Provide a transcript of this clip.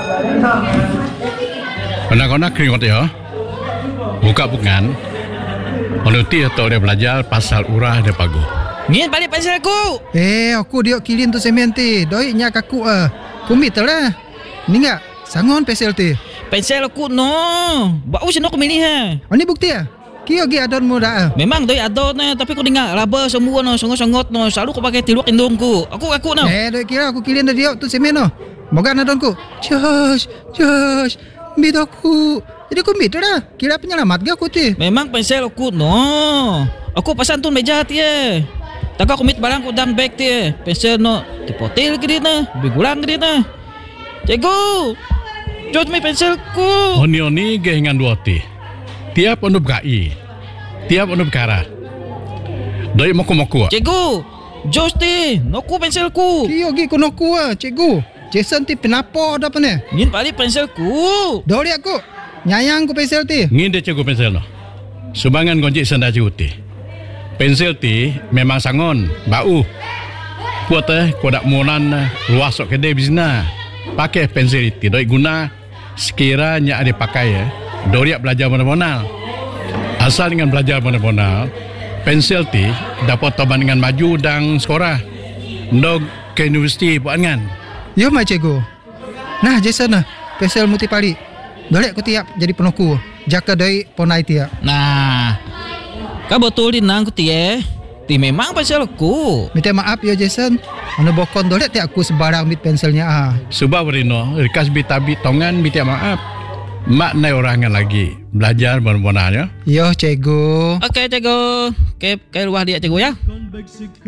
Anak-anak keringat ya. Buka bukan. Menuti atau dia belajar pasal urah dia pagu. Ni balik pensel aku. Aku dia kilin tu semen ti. Doi nya kaku kumit lah. Ni enggak sangon pensel ti. Pensel aku no. Bau sino aku milih ha. Ni bukti Kio gi adon mo dah. Memang doi adon tapi aku dengar raba semua no songot-songot no. Selalu aku pakai tiluak indungku. Aku no. Doi kira aku kilin dia tu semen no. Moga adonku. Josh. Mit aku. Jadi aku mit dah. Kira penyelamat ga aku ti. Memang pensel aku no. Aku pasan tu meja ti Taka aku mit barang ku dang bag ti Pensel no dipotil ke dia na. Bigulang ke dia na. Cikgu. Jod mi pensel ku. Oni gehingan dua ti. Tiap onu BKI. Tiap onu berkara. Doi moku-moku. Cikgu. Jos ti. Noku pensel ku. Kio gi konoku cikgu. Jason ti penapo dah pane. Ngin balik pensel ku. Dori aku. Nyayang ku pensel ti. Ngin dia cikgu pensel no. Subangan gonjik senda cikgu ti. Pensel ti memang sangon, bau. Kuat kodak monan luas sok kedai bizna. Pakai pensel ti doi guna sekiranya ada pakai doriak belajar mana-mana. Asal dengan belajar mana-mana, pensel ti dapat toban dengan maju dan sekolah. Ndog ke universiti buat kan. Yo mai cikgu. Nah Jason pensel muti pali. Dolek ku tiap jadi penoku. Jaka doi ponai tiap. Nah. Kau betul di nang ku Ti memang pensel aku. Minta maaf ya Jason. Anu bokon dolek tiap aku sebarang mit penselnya Sebab Rino, rikas bitabi tongan minta maaf. Mak nai orangan lagi belajar benar-benarnya. Yo cikgu. Okey cikgu. Ke luar dia cikgu ya.